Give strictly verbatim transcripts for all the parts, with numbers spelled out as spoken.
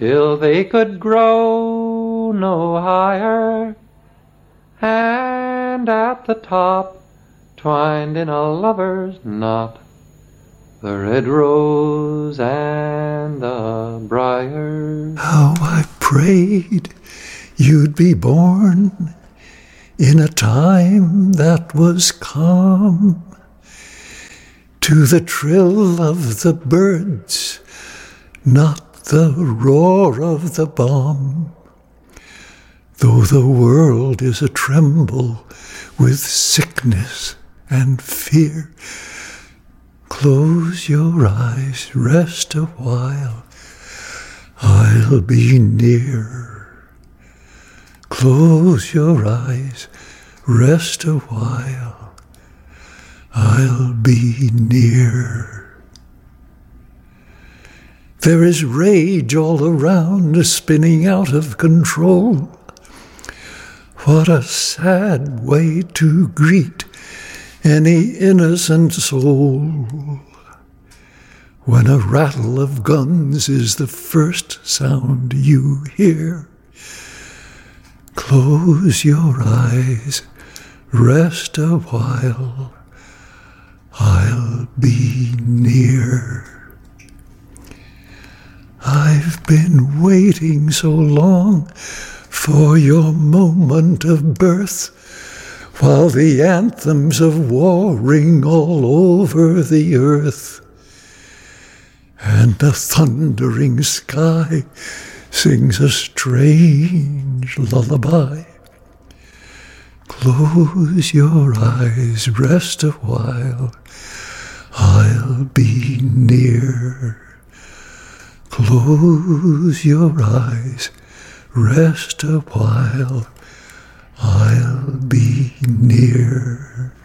till they could grow no higher, and at the top, twined in a lover's knot, the red rose and the briar. How I prayed you'd be born in a time that was calm, to the trill of the birds, not the roar of the bomb. Though the world is a tremble with sickness and fear, close your eyes, rest a while, I'll be near. Close your eyes, rest a while, I'll be near. There is rage all around, spinning out of control. What a sad way to greet any innocent soul, when a rattle of guns is the first sound you hear. Close your eyes, rest a while, I'll be near. I've been waiting so long for your moment of birth, while the anthems of war ring all over the earth, and the thundering sky sings a strange lullaby. Close your eyes, rest a while, I'll be near. Close your eyes, rest a while, I'll be near.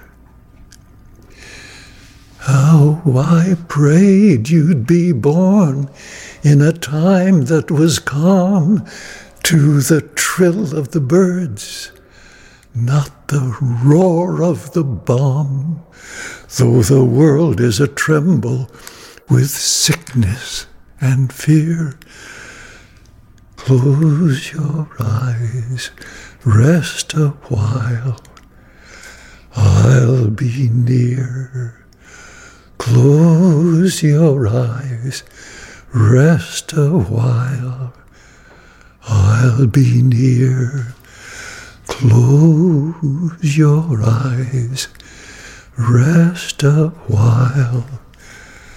How I prayed you'd be born in a time that was calm, to the trill of the birds, not the roar of the bomb. Though the world is a tremble with sickness and fear, close your eyes, rest a while, I'll be near. Close your eyes, rest a while, I'll be near. Close your eyes, rest a while,